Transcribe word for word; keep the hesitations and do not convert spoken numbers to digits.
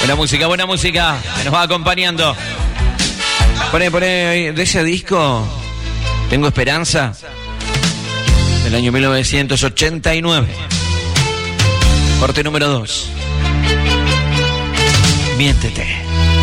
Buena música, buena música. Que nos va acompañando. Poné, poné de ese disco. Tengo esperanza. Del año mil novecientos ochenta y nueve. Corte número dos. Miéntete.